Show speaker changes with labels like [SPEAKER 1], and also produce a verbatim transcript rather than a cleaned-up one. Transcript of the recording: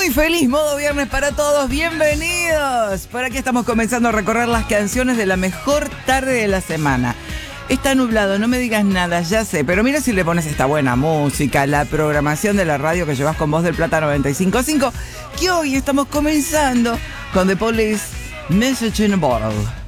[SPEAKER 1] Muy feliz modo viernes para todos, bienvenidos. Por aquí estamos comenzando a recorrer las canciones de la mejor tarde de la semana. Está nublado, no me digas nada, ya sé, pero mira si le pones esta buena música, la programación de la radio que llevas con Voz del Plata noventa y cinco punto cinco, que hoy estamos comenzando con The Police, Message in a Bottle.